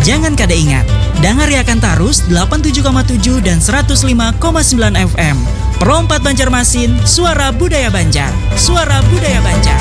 Jangan kada ingat, dengar Yakan Tarus 87,7 dan 105,9 FM. Perompat Banjarmasin, suara budaya Banjar. Suara budaya Banjar.